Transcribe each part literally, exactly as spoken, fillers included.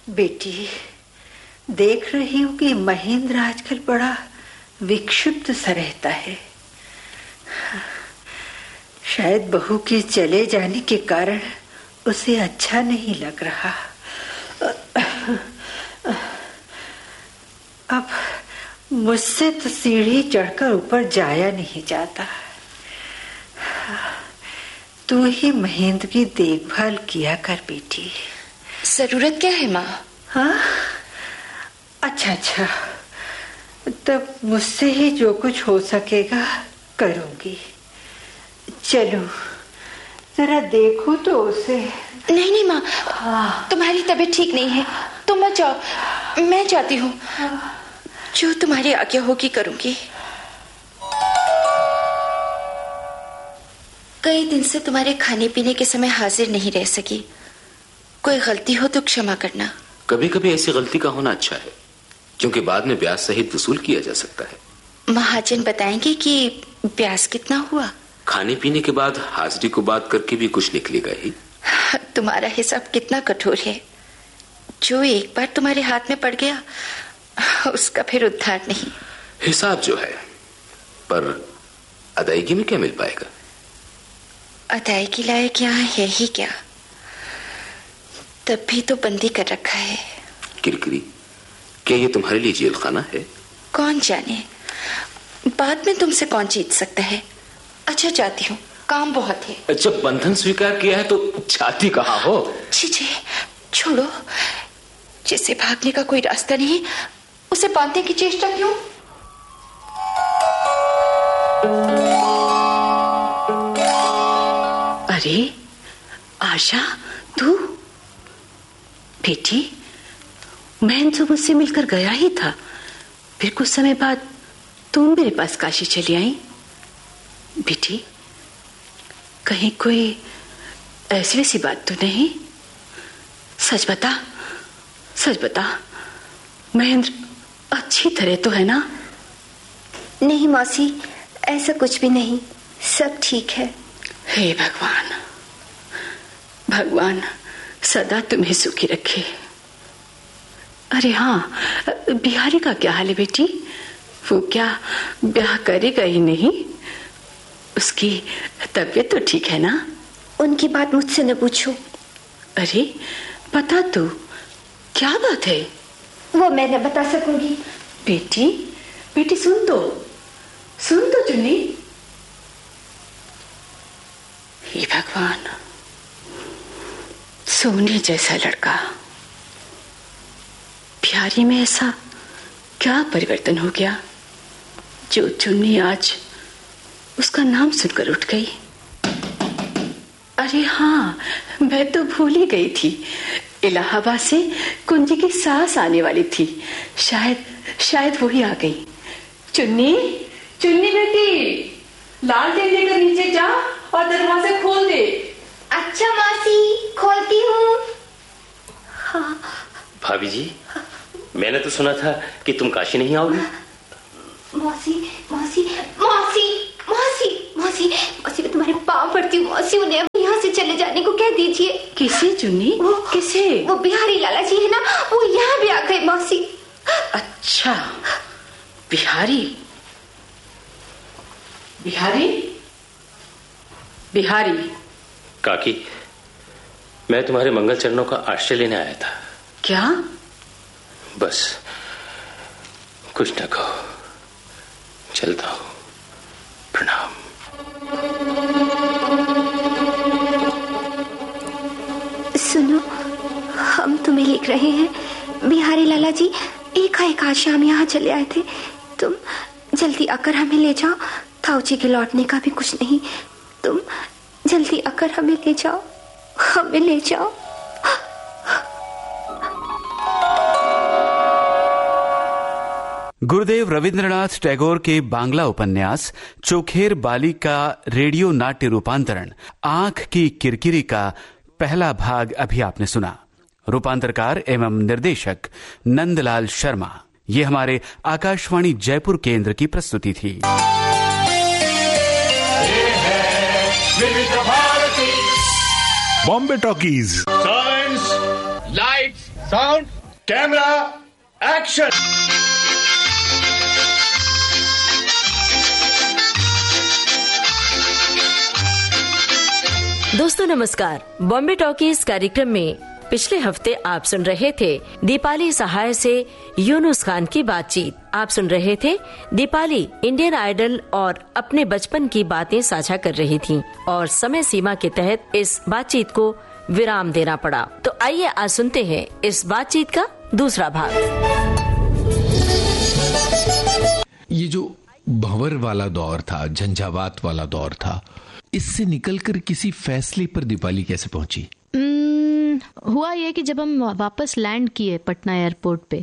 बेटी, देख रही हूँ कि महेंद्र आजकल बड़ा विक्षिप्त सा रहता है। शायद बहू के चले जाने के कारण उसे अच्छा नहीं लग रहा। अब मुझसे तो सीढ़ी चढ़कर ऊपर जाया नहीं जाता। तू ही महेंद्र की देखभाल किया कर बेटी। जरूरत क्या है माँ? हाँ, अच्छा अच्छा, तब मुझसे ही जो कुछ हो सकेगा करूंगी। चलो जरा देखो तो उसे। नहीं नहीं माँ, हाँ। तुम्हारी तबीयत ठीक नहीं है, तुम मत जाओ, मैं जाती हूँ। हाँ। जो तुम्हारी आज्ञा होगी करूंगी। कई दिन से तुम्हारे खाने पीने के समय हाजिर नहीं रह सकी। कोई गलती हो तो क्षमा करना। कभी कभी ऐसी गलती का होना अच्छा है, क्योंकि बाद में ब्याज सहित वसूल किया जा सकता है। महाजन बताएंगे कि ब्याज कितना हुआ? खाने पीने के बाद हाजिरी को बात करके भी कुछ निकलेगा ही। तुम्हारा हिसाब कितना कठोर है। जो एक बार तुम्हारे हाथ में पड़ गया उसका फिर उद्धार नहीं। हिसाब जो है, पर अदायगी में क्या मिल पाएगा? अदायगी लायक यहाँ है ही क्या? तब भी तो बंदी कर रखा है। किरकिरी, क्या ये तुम्हारे लिए जेल खाना है? कौन जाने, बाद में तुमसे कौन जीत सकता है। अच्छा जाती हूँ, काम बहुत है। जब बंधन स्वीकार किया है तो जाती कहाँ हो? छी छी, छोड़ो। जिसे भागने का कोई रास्ता नहीं उसे बांधने की चेष्टा क्यों? अरे आशा, तू? बेटी, मैं तो मुझसे मिलकर गया ही था, फिर कुछ समय बाद तुम मेरे पास काशी चली आई। बेटी, कहीं कोई ऐसी वैसी बात तो नहीं? सच बता, सच बता, महेंद्र अच्छी तरह तो है ना? नहीं मौसी, ऐसा कुछ भी नहीं, सब ठीक है। हे भगवान, भगवान सदा तुम्हें सुखी रखे। अरे हाँ, बिहारी का क्या हाल है बेटी? वो क्या ब्याह करेगा ही नहीं? उसकी तबीयत तो ठीक है ना? उनकी बात मुझसे न पूछो। अरे बता तू, क्या बात है? वो मैं न बता सकूंगी। बेटी, बेटी सुन तो, सुन तो चुन्नी। हे भगवान, सोने जैसा लड़का, प्यारी में ऐसा क्या परिवर्तन हो गया जो चुन्नी आज उसका नाम सुनकर उठ गई। अरे हाँ, मैं तो भूल ही गई थी, इलाहाबाद से कुंजी की सास आने वाली थी, शायद शायद वही आ गई। चुन्नी, चुन्नी बेटी, लालटेन लेकर नीचे जा और दरवाजा खोल दे। अच्छा मौसी, खोलती हूँ। हाँ भाभी जी, मैंने तो सुना था कि तुम काशी नहीं आओगी। मौसी, मौसी, मौसी, मौसी, मौसी, मौसी मैं तुम्हारे पाँव पड़ती हूँ मौसी, उन्हें यहाँ से चले जाने को कह दीजिए। किसे चुन्नी? वो किसे? वो बिहारी लाला जी है ना, वो यहाँ भी आ गए मौसी। अच्छा, बिहारी, बिहारी, बिहारी। काकी, मैं तुम्हारे मंगल चरणों का आश्रय लेने आया था। क्या? बस कुछ न कहो, चलता हूँ, प्रणाम। सुनो, हम तुम्हें लिख रहे हैं। बिहारी लाला जी एकाएक आज शाम यहाँ चले आए थे। तुम जल्दी आकर हमें ले जाओ। ताऊ जी के लौटने का भी कुछ नहीं, तुम जल्दी आकर हमें ले जाओ, हमें ले जाओ। गुरुदेव रविंद्रनाथ टैगोर के बांग्ला उपन्यास चोखेर बाली का रेडियो नाट्य रूपांतरण आंख की किरकिरी का पहला भाग अभी आपने सुना। रूपांतरकार एवं निर्देशक नंदलाल शर्मा। ये हमारे आकाशवाणी जयपुर केंद्र की प्रस्तुति थी। Bombay talkies. Silence, lights, sound. Camera action. दोस्तों नमस्कार। बॉम्बे टॉकीज कार्यक्रम में पिछले हफ्ते आप सुन रहे थे दीपाली सहाय से यूनुस खान की बातचीत। आप सुन रहे थे दीपाली इंडियन आइडल और अपने बचपन की बातें साझा कर रही थीं और समय सीमा के तहत इस बातचीत को विराम देना पड़ा। तो आइए आज सुनते हैं इस बातचीत का दूसरा भाग। ये जो भंवर वाला दौर था, झंझावात वाला दौर था, इससे निकलकर किसी फैसले पर दीपाली कैसे पहुंची? हुआ ये कि जब हम वापस लैंड किए पटना एयरपोर्ट पे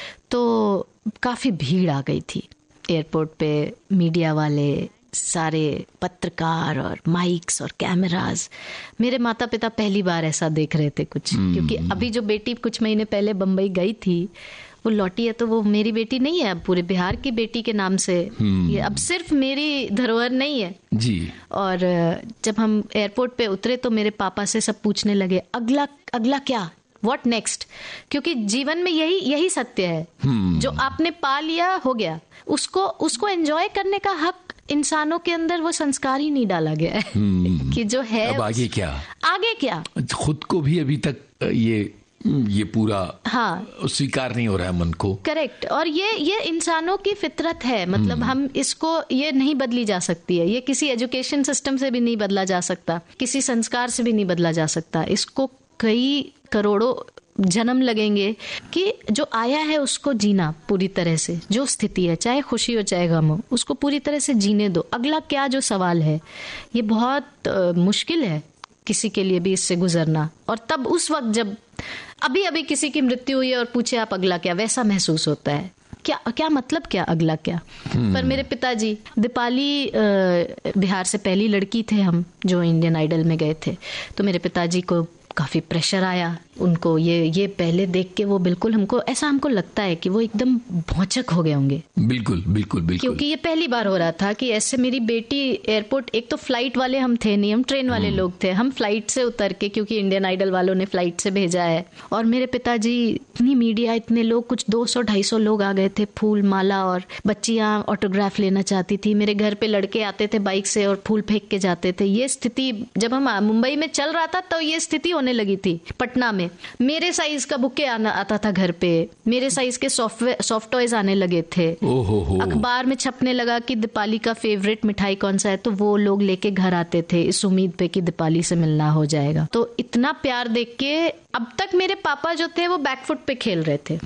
तो काफी भीड़ आ गई थी एयरपोर्ट पे। मीडिया वाले, सारे पत्रकार और माइक्स और कैमरास। मेरे माता पिता पहली बार ऐसा देख रहे थे कुछ, क्योंकि अभी जो बेटी कुछ महीने पहले बम्बई गई थी वो लौटी है तो वो मेरी बेटी नहीं है, अब पूरे बिहार की बेटी के नाम से ये अब सिर्फ मेरी धरोहर नहीं है जी। और जब हम एयरपोर्ट पे उतरे तो मेरे पापा से सब पूछने लगे अगला अगला क्या, व्हाट नेक्स्ट, क्योंकि जीवन में यही यही सत्य है, जो आपने पा लिया हो गया, उसको उसको एंजॉय करने का हक इंसानों के अंदर वो संस्कार ही नहीं डाला गया है कि जो है अब आगे क्या, आगे क्या। खुद को भी अभी तक ये ये पूरा हाँ स्वीकार नहीं हो रहा है मन को। करेक्ट। और ये ये इंसानों की फितरत है, मतलब हम इसको, ये नहीं बदली जा सकती है, ये किसी एजुकेशन सिस्टम से भी नहीं बदला जा सकता, किसी संस्कार से भी नहीं बदला जा सकता। इसको कई करोड़ों जन्म लगेंगे कि जो आया है उसको जीना पूरी तरह से, जो स्थिति है चाहे खुशी हो चाहे गम हो, उसको पूरी तरह से जीने दो। अगला क्या जो सवाल है ये बहुत आ, मुश्किल है किसी के लिए भी इससे गुजरना। और तब उस वक्त जब अभी अभी किसी की मृत्यु हुई है और पूछे आप अगला क्या, वैसा महसूस होता है। क्या क्या मतलब क्या अगला क्या। पर मेरे पिताजी, दीपाली बिहार से पहली लड़की थे हम जो इंडियन आइडल में गए थे, तो मेरे पिताजी को काफी प्रेशर आया उनको। ये ये पहले देख के वो बिल्कुल, हमको ऐसा हमको लगता है कि वो एकदम भौचक हो गए होंगे। बिल्कुल बिल्कुल बिल्कुल, क्योंकि ये पहली बार हो रहा था कि ऐसे मेरी बेटी एयरपोर्ट, एक तो फ्लाइट वाले हम थे नहीं, हम ट्रेन वाले लोग थे, हम फ्लाइट से उतर के, क्योंकि इंडियन आइडल वालों ने फ्लाइट से भेजा है, और मेरे पिताजी, इतनी मीडिया, इतने लोग, कुछ दो सौ ढाई सौ लोग आ गए थे, फूल माला, और बच्चियां ऑटोग्राफ लेना चाहती थी। मेरे घर पे लड़के आते थे बाइक से और फूल फेंक के जाते थे। ये स्थिति जब हम मुंबई में चल रहा था तो ये स्थिति होने लगी थी पटना में। मेरे साइज का बुके आना आता था घर पे, मेरे साइज के सॉफ्टवेयर सॉफ्ट टॉयज आने लगे थे। अखबार में छपने लगा कि दीपाली का फेवरेट मिठाई कौन सा है, तो वो लोग लेके घर आते थे इस उम्मीद पे कि दीपाली से मिलना हो जाएगा। तो इतना प्यार देख के अब तक मेरे पापा जो थे वो बैकफुट पे खेल रहे थे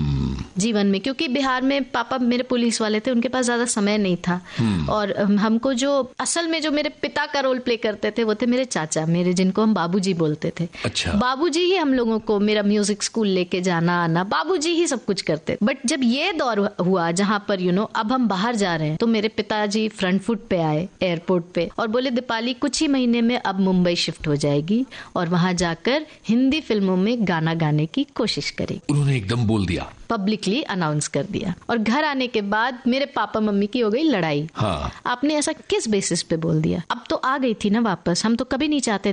जीवन में, क्योंकि बिहार में पापा मेरे पुलिस वाले थे, उनके पास ज्यादा समय नहीं था। और हमको जो असल में जो मेरे पिता का रोल प्ले करते थे वो थे मेरे चाचा, मेरे जिनको हम बाबूजी बोलते थे। अच्छा। बाबूजी ही हम लोगों को मेरा म्यूजिक स्कूल लेके जाना आना, बाबूजी ही सब कुछ करते। बट जब ये दौर हुआ जहाँ पर यू नो अब हम बाहर जा रहे हैं, तो मेरे पिताजी फ्रंट फुट पे आए एयरपोर्ट पे और बोले दीपाली कुछ ही महीने में अब मुंबई शिफ्ट हो जाएगी और वहां जाकर हिंदी फिल्मों में गाना गाने की कोशिश करेगी। उन्होंने एकदम बोल दिया, पब्लिकली अनाउंस कर दिया। और घर आने के बाद मेरे पापा मम्मी की हो गई लड़ाई। हाँ। आपने ऐसा किस बेसिस पे बोल दिया। अब तो आ गई थी ना वापस, हम तो कभी नहीं चाहते